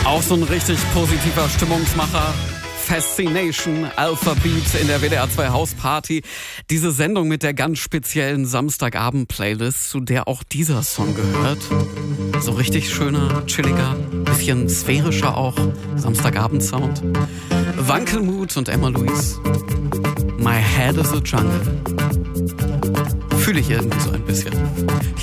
Auch so ein richtig positiver Stimmungsmacher. Fascination, Alpha Beat in der WDR 2 Hausparty. Diese Sendung mit der ganz speziellen Samstagabend-Playlist, zu der auch dieser Song gehört. So richtig schöner, chilliger, bisschen sphärischer auch Samstagabend-Sound. Wankelmut und Emma Louise. My Head is a Jungle. Fühle ich irgendwie so ein bisschen. Hier